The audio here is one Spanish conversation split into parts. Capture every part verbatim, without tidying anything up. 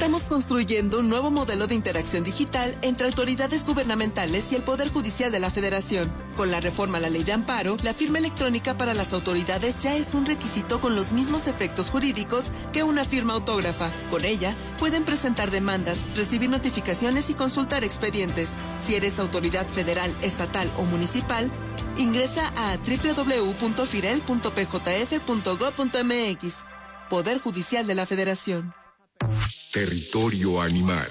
Estamos construyendo un nuevo modelo de interacción digital entre autoridades gubernamentales y el Poder Judicial de la Federación. Con la reforma a la Ley de Amparo, la firma electrónica para las autoridades ya es un requisito con los mismos efectos jurídicos que una firma autógrafa. Con ella, pueden presentar demandas, recibir notificaciones y consultar expedientes. Si eres autoridad federal, estatal o municipal, ingresa a doble u doble u doble u punto firel punto p j f punto gob punto m x. Poder Judicial de la Federación. Territorio animal.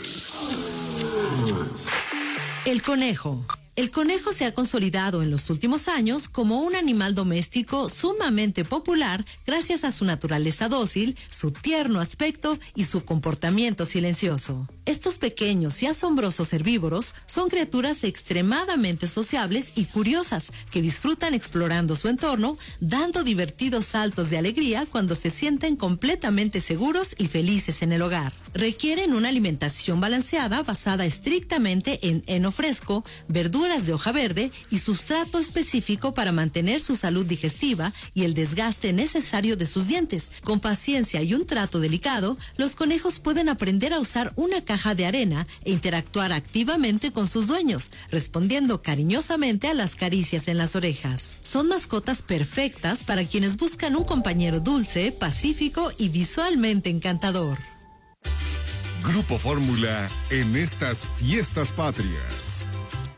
El conejo. El conejo se ha consolidado en los últimos años como un animal doméstico sumamente popular gracias a su naturaleza dócil, su tierno aspecto y su comportamiento silencioso. Estos pequeños y asombrosos herbívoros son criaturas extremadamente sociables y curiosas que disfrutan explorando su entorno, dando divertidos saltos de alegría cuando se sienten completamente seguros y felices en el hogar. Requieren una alimentación balanceada basada estrictamente en heno fresco, verduras de hoja verde y sustrato específico para mantener su salud digestiva y el desgaste necesario de sus dientes. Con paciencia y un trato delicado, los conejos pueden aprender a usar una caja de arena e interactuar activamente con sus dueños, respondiendo cariñosamente a las caricias en las orejas. Son mascotas perfectas para quienes buscan un compañero dulce, pacífico y visualmente encantador. Grupo Fórmula en estas fiestas patrias.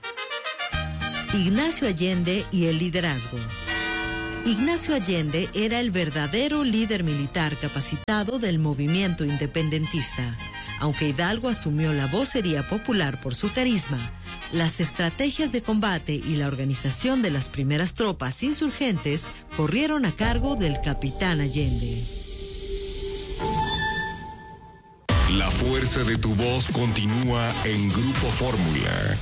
Ignacio Allende y el liderazgo. Ignacio Allende era el verdadero líder militar capacitado del movimiento independentista. Aunque Hidalgo asumió la vocería popular por su carisma, las estrategias de combate y la organización de las primeras tropas insurgentes corrieron a cargo del capitán Allende. La fuerza de tu voz continúa en Grupo Fórmula.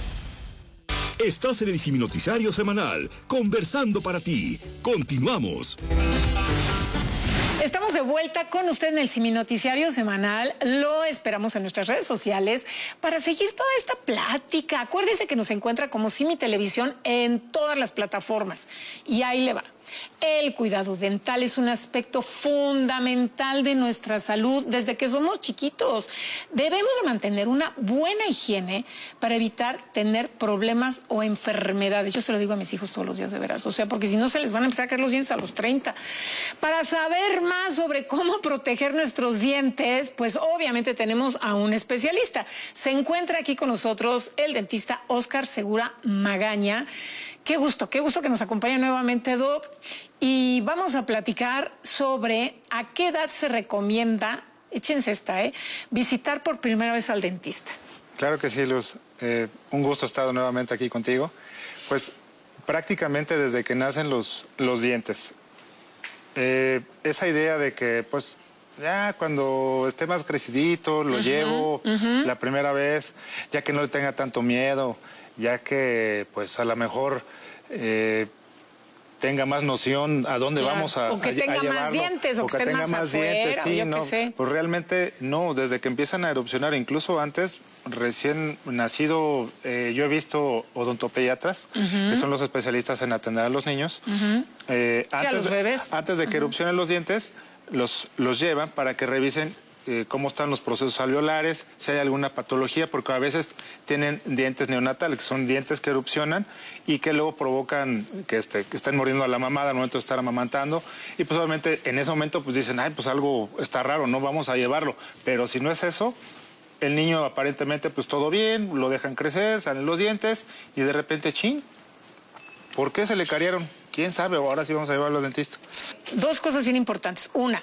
Estás en el Siminoticiario Semanal, conversando para ti. Continuamos. Estamos de vuelta con usted en el Siminoticiario Semanal. Lo esperamos en nuestras redes sociales para seguir toda esta plática. Acuérdese que nos encuentra como Simi Televisión en todas las plataformas. Y ahí le va. El cuidado dental es un aspecto fundamental de nuestra salud desde que somos chiquitos. Debemos de mantener una buena higiene para evitar tener problemas o enfermedades. Yo se lo digo a mis hijos todos los días, de veras. O sea, porque si no se les van a empezar a caer los dientes a los treinta. Para saber más sobre cómo proteger nuestros dientes, pues obviamente tenemos a un especialista. Se encuentra aquí con nosotros el dentista Óscar Segura Magaña. Qué gusto, qué gusto que nos acompañe nuevamente, Doc. Y vamos a platicar sobre a qué edad se recomienda, échense esta, ¿eh? visitar por primera vez al dentista. Claro que sí, Luz. Eh, un gusto estar nuevamente aquí contigo. Pues prácticamente desde que nacen los, los dientes. Eh, esa idea de que, pues, ya cuando esté más crecidito, lo uh-huh, llevo uh-huh. la primera vez, ya que no le tenga tanto miedo, ya que, pues, a lo mejor eh, tenga más noción a dónde claro. vamos a O que a, tenga a más dientes, o, o que, que estén más, más afuera, dientes, sí, yo no, qué sé. Pues realmente no, desde que empiezan a erupcionar, incluso antes, recién nacido, eh, yo he visto odontopediatras, uh-huh. que son los especialistas en atender a los niños. Uh-huh. eh, sí, antes, a los bebés. Antes de que uh-huh. erupcionen los dientes, los, los llevan para que revisen Eh, cómo están los procesos alveolares, si hay alguna patología, porque a veces tienen dientes neonatales, que son dientes que erupcionan y que luego provocan que, este, que estén mordiendo a la mamada al momento de estar amamantando. Y pues obviamente en ese momento pues dicen, ay, pues algo está raro, no vamos a llevarlo. Pero si no es eso, el niño aparentemente pues todo bien, lo dejan crecer, salen los dientes y de repente, chin, ¿por qué se le cariaron? ¿Quién sabe? O ahora sí vamos a llevarlo al dentista. Dos cosas bien importantes. Una,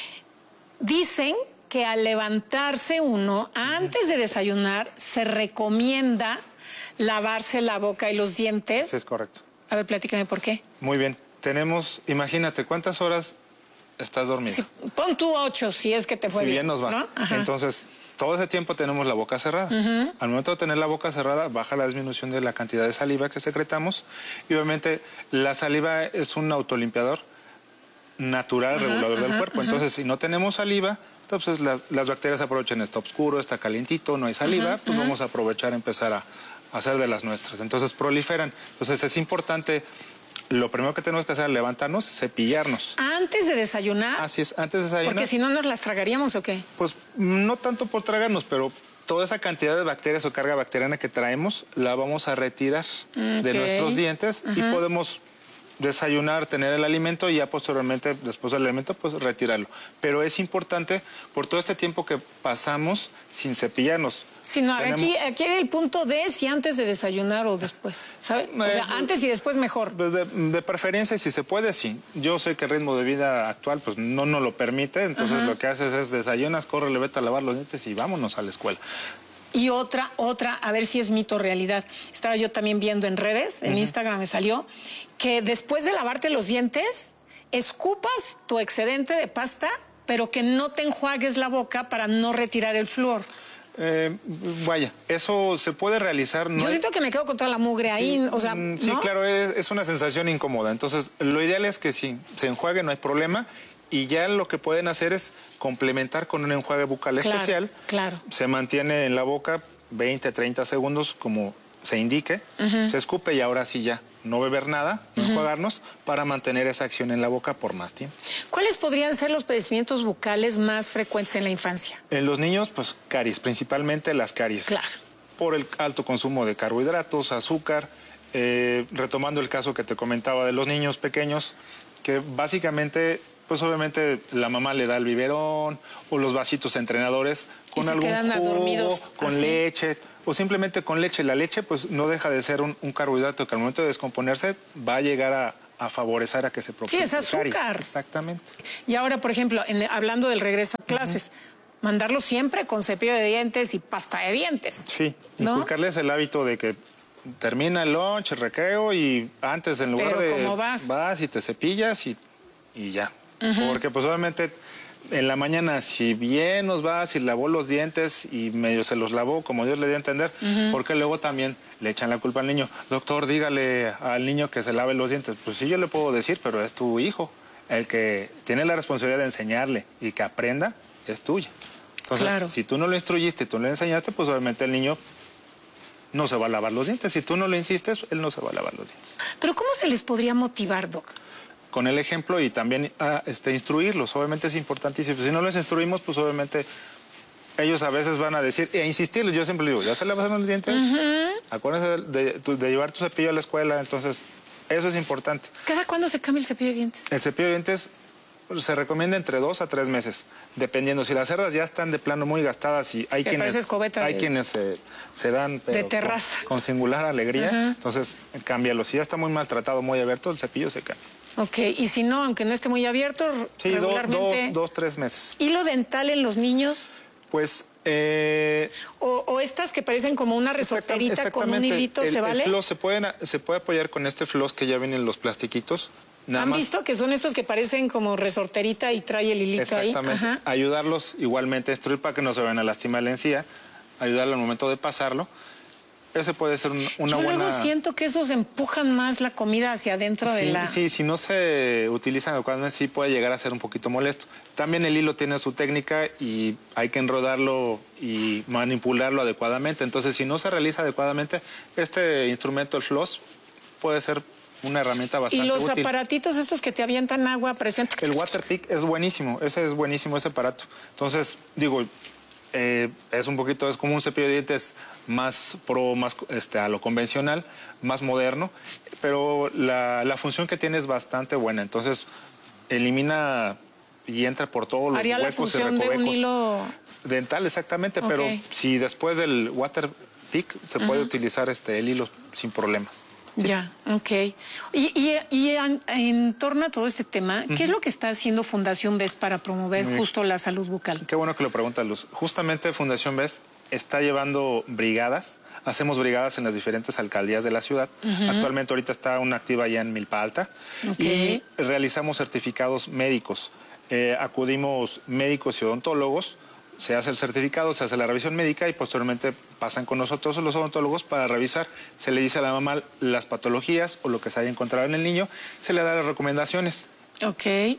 dicen que al levantarse uno, antes de desayunar, se recomienda lavarse la boca y los dientes. Sí, es correcto. A ver, platícame por qué. Muy bien. Tenemos, imagínate, ¿cuántas horas estás dormido? Sí, pon tú ocho, si es que te fue si bien. bien nos va. ¿No? Entonces, todo ese tiempo tenemos la boca cerrada. Uh-huh. Al momento de tener la boca cerrada, baja la disminución de la cantidad de saliva que secretamos. Y obviamente, la saliva es un autolimpiador natural, uh-huh, regulador uh-huh, del cuerpo. Uh-huh. Entonces, si no tenemos saliva, entonces las, las bacterias aprovechan, está oscuro, está calientito, no hay saliva, uh-huh, pues uh-huh. vamos a aprovechar, empezar a, a hacer de las nuestras. Entonces proliferan. Entonces es importante lo primero que tenemos que hacer es levantarnos, cepillarnos. ¿Antes de desayunar? Así es, antes de desayunar. Porque si no, ¿nos las tragaríamos o qué? Pues no tanto por tragarnos, pero toda esa cantidad de bacterias o carga bacteriana que traemos la vamos a retirar okay. de nuestros dientes uh-huh. y podemos desayunar, tener el alimento y ya posteriormente, después del alimento, pues retirarlo. Pero es importante por todo este tiempo que pasamos sin cepillarnos. Sí, no, Tenemos... aquí, aquí hay el punto de si antes de desayunar o después, ¿sabes? O sea, eh, antes y después mejor. Pues de, de preferencia, si se puede, sí. Yo sé que el ritmo de vida actual pues no nos lo permite, entonces uh-huh. lo que haces es desayunas, corre, le vete a lavar los dientes y vámonos a la escuela. Y otra, otra, a ver si es mito o realidad. Estaba yo también viendo en redes, en uh-huh. Instagram me salió, que después de lavarte los dientes, escupas tu excedente de pasta, pero que no te enjuagues la boca para no retirar el flúor. Eh, vaya, eso se puede realizar. No yo hay... siento que me quedo con toda la mugre ahí, sí, o sea, mm, sí, ¿no? claro, es, es una sensación incómoda. Entonces, lo ideal es que sí, se enjuague, no hay problema. Y ya lo que pueden hacer es complementar con un enjuague bucal claro, especial. Claro. Se mantiene en la boca veinte, treinta segundos, como se indique. Uh-huh. Se escupe y ahora sí ya no beber nada, no uh-huh. enjuagarnos, para mantener esa acción en la boca por más tiempo. ¿Cuáles podrían ser los padecimientos bucales más frecuentes en la infancia? En los niños, pues caries, principalmente las caries. Claro. Por el alto consumo de carbohidratos, azúcar. Eh, retomando el caso que te comentaba de los niños pequeños, que básicamente... pues obviamente la mamá le da el biberón o los vasitos entrenadores con algún jugo, dormidos con así. leche o simplemente con leche. La leche pues no deja de ser un, un carbohidrato que al momento de descomponerse va a llegar a, a favorecer a que se propague. Sí, es azúcar. Caries. Exactamente. Y ahora, por ejemplo, en, hablando del regreso a clases, uh-huh. mandarlo siempre con cepillo de dientes y pasta de dientes. Sí, ¿no? Inculcarles el hábito de que termina el lunch, el recreo y antes en lugar Pero de... ¿cómo vas? Vas y te cepillas y, y ya. Uh-huh. Porque pues obviamente en la mañana si bien nos va, si lavó los dientes y medio se los lavó como Dios le dio a entender, uh-huh. porque luego también le echan la culpa al niño. Doctor, dígale al niño que se lave los dientes. Pues sí, yo le puedo decir, pero es tu hijo. El que tiene la responsabilidad de enseñarle y que aprenda es tuya. Entonces, claro. si tú no lo instruyiste, tú le enseñaste, pues obviamente el niño no se va a lavar los dientes. Si tú no le insistes, él no se va a lavar los dientes. Pero ¿cómo se les podría motivar, Doc? Con el ejemplo y también ah, este, instruirlos. Obviamente es importantísimo. Si no les instruimos, pues obviamente ellos a veces van a decir, e insistirles. Yo siempre digo, ¿ya se lavaron los dientes? Uh-huh. Acuérdense de, de, de llevar tu cepillo a la escuela. Entonces, eso es importante. ¿Cada cuándo se cambia el cepillo de dientes? El cepillo de dientes se recomienda entre dos a tres meses, dependiendo. Si las cerdas ya están de plano muy gastadas y hay que quienes, hay de... quienes se, se dan pero de terraza. Con, con singular alegría, uh-huh. entonces cámbialo. Si ya está muy maltratado, muy abierto, el cepillo se cambia. Ok, y si no, aunque no esté muy abierto, sí, regularmente... dos, dos, tres meses. ¿Hilo dental en los niños? Pues... Eh... O, o estas que parecen como una resorterita con un hilito, el, ¿se vale? El floss, se, pueden, se puede apoyar con este floss que ya vienen los plastiquitos. Nada ¿Han más... visto que son estos que parecen como resorterita y trae el hilito ahí? Exactamente. Ajá. Ayudarlos igualmente a instruir para que no se vayan a lastimar la encía, ayudarlo al momento de pasarlo. Ese puede ser un, una Yo buena... Yo luego siento que esos empujan más la comida hacia adentro sí, de la... Sí, si no se utilizan adecuadamente, sí puede llegar a ser un poquito molesto. También el hilo tiene su técnica y hay que enrodarlo y manipularlo adecuadamente. Entonces, si no se realiza adecuadamente, este instrumento, el floss, puede ser una herramienta bastante útil. ¿Y los útil. aparatitos estos que te avientan agua presionan? El Waterpik es buenísimo, ese es buenísimo, ese aparato. Entonces, digo... Eh, es un poquito, es como un cepillo de dientes más pro, más este, a lo convencional, más moderno, pero la, la función que tiene es bastante buena. Entonces, elimina y entra por todos los Haría huecos y recovecos. ¿Haría la función de un hilo dental, exactamente, okay. Pero si después del Waterpik se uh-huh. puede utilizar este, el hilo sin problemas. Sí. Ya, ok. Y, y, y en, en torno a todo este tema, ¿qué uh-huh. es lo que está haciendo Fundación B E S para promover uh-huh. justo la salud bucal? Qué bueno que lo preguntas, Luz. Justamente Fundación B E S está llevando brigadas. Hacemos brigadas en las diferentes alcaldías de la ciudad. Uh-huh. Actualmente ahorita está una activa allá en Milpa Alta. Okay. Y realizamos certificados médicos. Eh, acudimos médicos y odontólogos. Se hace el certificado, se hace la revisión médica y posteriormente pasan con nosotros los odontólogos para revisar. Se le dice a la mamá las patologías o lo que se haya encontrado en el niño, se le da las recomendaciones. Ok.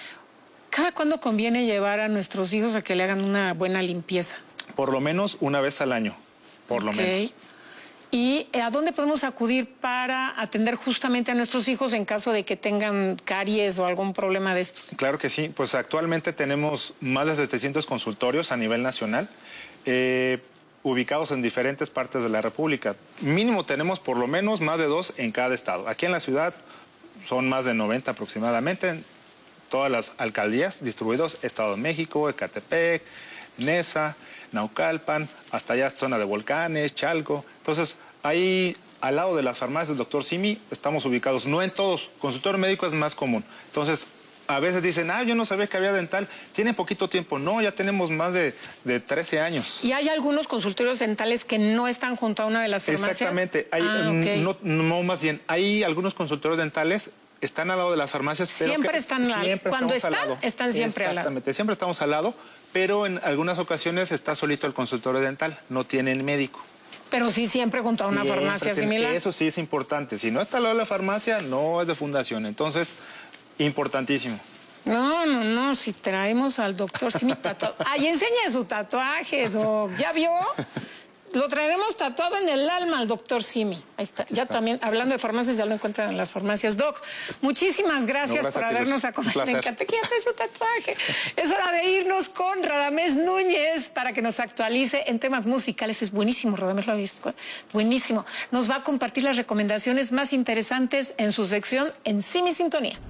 ¿Cada cuándo conviene llevar a nuestros hijos a que le hagan una buena limpieza? Por lo menos una vez al año, por lo okay. menos. ¿Y a dónde podemos acudir para atender justamente a nuestros hijos en caso de que tengan caries o algún problema de estos? Claro que sí, pues actualmente tenemos más de setecientos consultorios a nivel nacional, eh, ubicados en diferentes partes de la República. Mínimo tenemos por lo menos más de dos en cada estado. Aquí en la ciudad son más de noventa aproximadamente, en todas las alcaldías distribuidos, Estado de México, Ecatepec, Nesa, Naucalpan, hasta allá zona de Volcanes, Chalco. Entonces, ahí al lado de las farmacias del doctor Simi estamos ubicados, no en todos, consultorio médico es más común. Entonces, a veces dicen, ah, yo no sabía que había dental, tiene poquito tiempo. No, ya tenemos más de, de trece años. ¿Y hay algunos consultorios dentales que no están junto a una de las farmacias? Exactamente, hay, ah, okay. no, no más bien, hay algunos consultorios dentales están al lado de las farmacias. Pero siempre que están al lado. Cuando están, al lado. están siempre al lado. Exactamente, siempre estamos al lado, pero en algunas ocasiones está solito el consultorio dental, no tienen médico. Pero sí siempre junto a una siempre farmacia tiene, similar. Eso sí es importante. Si no está al lado de la farmacia, no es de fundación. Entonces, importantísimo. No, no, no, si traemos al doctor Simi tatuado. Ay, enseña su tatuaje, doc. ¿Ya vio? Lo traeremos tatuado en el alma al doctor Simi. Ahí está. Aquí ya está. También, hablando de farmacias, ya lo encuentran en las farmacias. Doc, muchísimas gracias, no, gracias por habernos acompañado. Me encanta que ya trae su tatuaje. Es hora de irnos con Radamés Núñez para que nos actualice en temas musicales. Es buenísimo, Radamés lo ha visto. Buenísimo. Nos va a compartir las recomendaciones más interesantes en su sección en Simi Sintonía.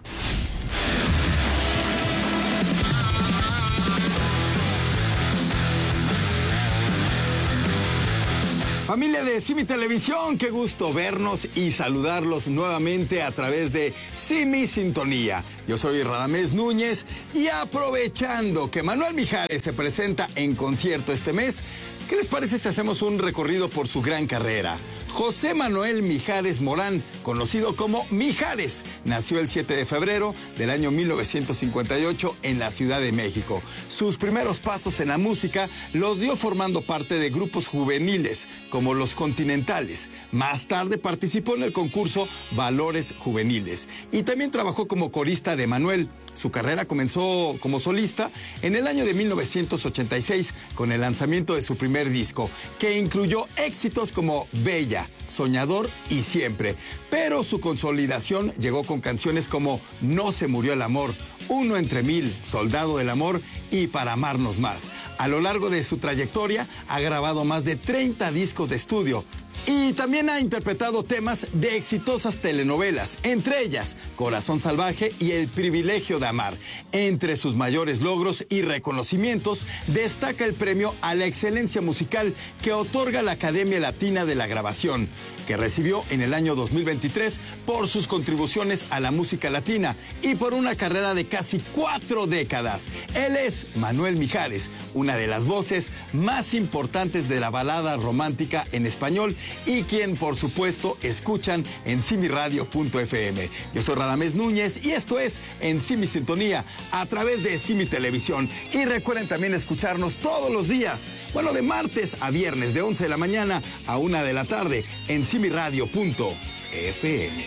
Familia de Simi Televisión, qué gusto vernos y saludarlos nuevamente a través de Simi Sintonía. Yo soy Radamés Núñez y aprovechando que Manuel Mijares se presenta en concierto este mes, ¿qué les parece si hacemos un recorrido por su gran carrera? José Manuel Mijares Morán, conocido como Mijares, nació el siete de febrero del año mil novecientos cincuenta y ocho en la Ciudad de México. Sus primeros pasos en la música los dio formando parte de grupos juveniles como Los Continentales. Más tarde participó en el concurso Valores Juveniles y también trabajó como corista de Manuel. Su carrera comenzó como solista en el año de mil novecientos ochenta y seis con el lanzamiento de su primer disco, que incluyó éxitos como Bella, Soñador y Siempre. Pero su consolidación llegó con canciones como No se murió el amor, Uno entre mil, Soldado del amor y Para amarnos más. A lo largo de su trayectoria ha grabado más de treinta discos de estudio y también ha interpretado temas de exitosas telenovelas, entre ellas Corazón Salvaje y El privilegio de amar. Entre sus mayores logros y reconocimientos destaca el premio a la excelencia musical que otorga la Academia Latina de la Grabación, que recibió en el año dos mil veintitrés por sus contribuciones a la música latina y por una carrera de casi cuatro décadas. Él es Manuel Mijares, una de las voces más importantes de la balada romántica en español y quien, por supuesto, escuchan en simi radio punto efe eme. Yo soy Radamés Núñez y esto es En Simi Sintonía a través de Simi Televisión. Y recuerden también escucharnos todos los días, bueno, de martes a viernes, de once de la mañana a una de la tarde, en simi radio punto efe eme.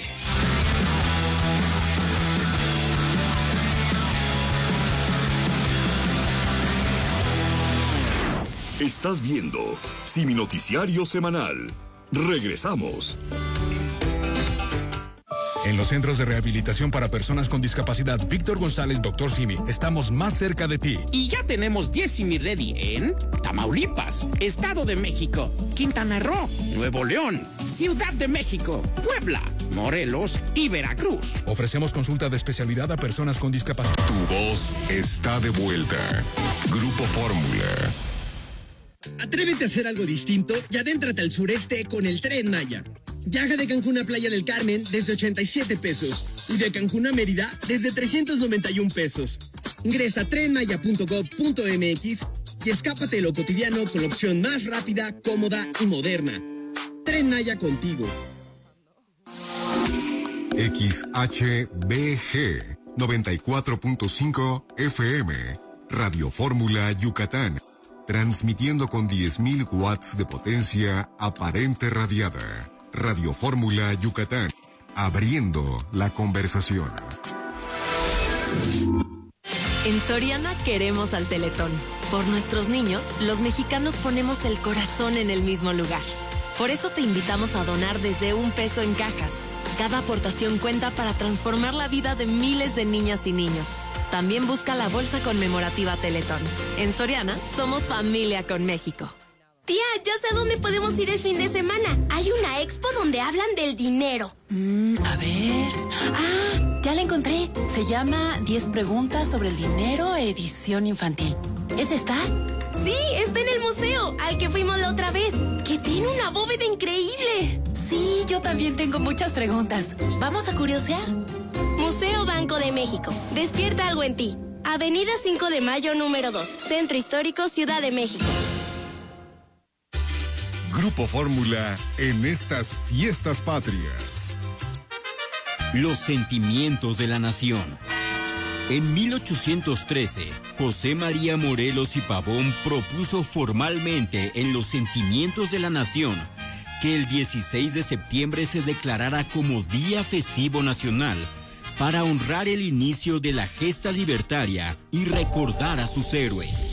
Estás viendo Simi Noticiario Semanal. Regresamos. En los centros de rehabilitación para personas con discapacidad Víctor González, doctor Simi, estamos más cerca de ti. Y ya tenemos diez Simi Ready en Tamaulipas, Estado de México, Quintana Roo, Nuevo León, Ciudad de México, Puebla, Morelos y Veracruz. Ofrecemos consulta de especialidad a personas con discapacidad. Tu voz está de vuelta. Grupo Fórmula. Atrévete a hacer algo distinto y adéntrate al sureste con el Tren Maya. Viaja de Cancún a Playa del Carmen desde ochenta y siete pesos y de Cancún a Mérida desde trescientos noventa y un pesos. Ingresa a tren maya punto gob punto eme equis y escápate de lo cotidiano con la opción más rápida, cómoda y moderna. Tren Maya contigo. X H B G noventa y cuatro punto cinco F M, Radio Fórmula Yucatán, transmitiendo con diez mil watts de potencia aparente radiada. Radio Fórmula Yucatán, abriendo la conversación. En Soriana queremos al Teletón. Por nuestros niños, los mexicanos ponemos el corazón en el mismo lugar. Por eso te invitamos a donar desde un peso en cajas. Cada aportación cuenta para transformar la vida de miles de niñas y niños. También busca la bolsa conmemorativa Teletón. En Soriana, somos familia con México. Tía, yo sé dónde podemos ir el fin de semana. Hay una expo donde hablan del dinero. Mm, a ver... Ah, ya la encontré. Se llama diez preguntas sobre el dinero, edición infantil. ¿Es esta? Sí, está en el museo, al que fuimos la otra vez, que tiene una bóveda increíble. Sí, yo también tengo muchas preguntas. ¿Vamos a curiosear? Museo Banco de México. Despierta algo en ti. Avenida cinco de Mayo, número dos. Centro Histórico, Ciudad de México. Grupo Fórmula en estas fiestas patrias. Los sentimientos de la nación. En mil ochocientos trece, José María Morelos y Pavón propuso formalmente en los sentimientos de la nación que el dieciséis de septiembre se declarara como Día Festivo Nacional para honrar el inicio de la gesta libertaria y recordar a sus héroes.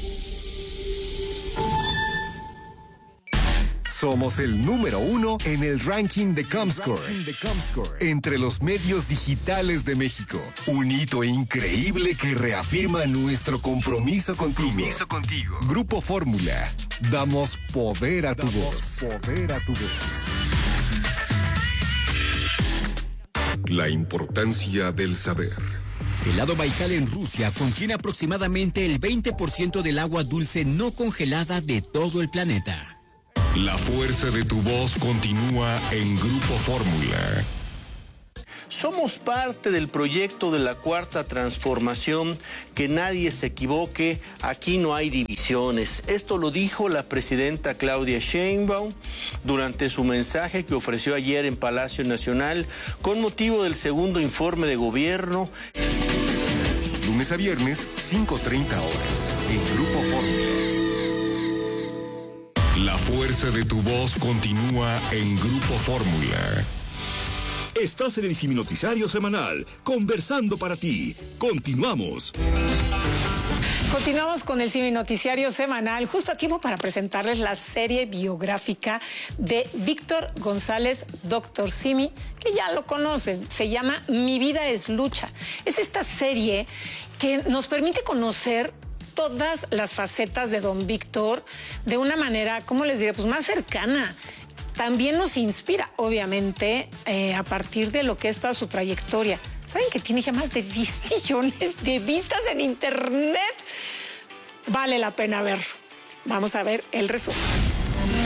Somos el número uno en el ranking de Comscore, entre los medios digitales de México. Un hito increíble que reafirma nuestro compromiso contigo. Compromiso contigo. Grupo Fórmula. Damos poder a tu voz. Poder a tu voz. La importancia del saber. El lago Baikal en Rusia contiene aproximadamente el veinte por ciento del agua dulce no congelada de todo el planeta. La fuerza de tu voz continúa en Grupo Fórmula. Somos parte del proyecto de la Cuarta Transformación. Que nadie se equivoque, aquí no hay divisiones. Esto lo dijo la presidenta Claudia Sheinbaum durante su mensaje que ofreció ayer en Palacio Nacional con motivo del segundo informe de gobierno. Lunes a viernes, cinco treinta horas, en Grupo Fórmula. La fuerza de tu voz continúa en Grupo Fórmula. Estás en el Siminoticiario Semanal, conversando para ti. Continuamos. Continuamos con el Siminoticiario Semanal, justo a tiempo para presentarles la serie biográfica de Víctor González, doctor Simi, que ya lo conocen, se llama Mi vida es lucha. Es esta serie que nos permite conocer todas las facetas de don Víctor de una manera, ¿cómo les diré? Pues más cercana. También nos inspira, obviamente, eh, a partir de lo que es toda su trayectoria. ¿Saben que tiene ya más de diez millones de vistas en internet? Vale la pena verlo. Vamos a ver el resumen.